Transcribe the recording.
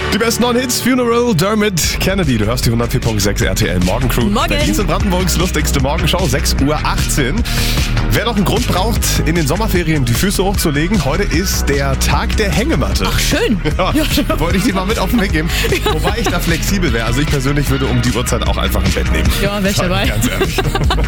Die besten 9 Hits, Funeral, Dermot Kennedy. Du hörst die 104.6 RTL Morgencrew. Morgen. Berlins und Brandenburgs lustigste Morgenshow, 6:18 Uhr. Wer noch einen Grund braucht, in den Sommerferien die Füße hochzulegen, heute ist der Tag der Hängematte. Ach, schön. Ja, wollte ich dir mal mit auf den Weg geben. Wobei ich da flexibel wäre. Also ich persönlich würde um die Uhrzeit auch einfach ein Bett nehmen. Ja, wäre ich dabei. Ganz ehrlich.